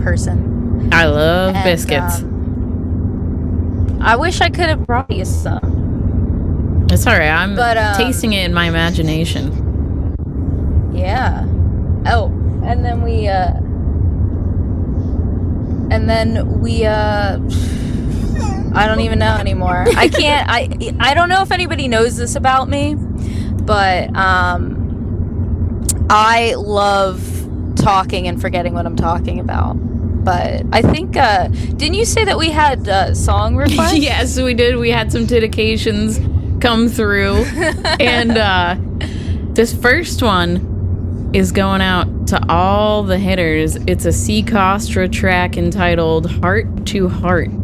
person. I love biscuits. I wish I could have brought you some. It's all right. I'm tasting it in my imagination. Yeah. Oh, and then we I don't even know anymore. I can't. I don't know if anybody knows this about me, but I love talking and forgetting what I'm talking about. But I think didn't you say that we had song requests? Yes, we did. We had some dedications come through, and this first one is going out to all the hitters. It's a C. Costra track entitled "Heart to Heart."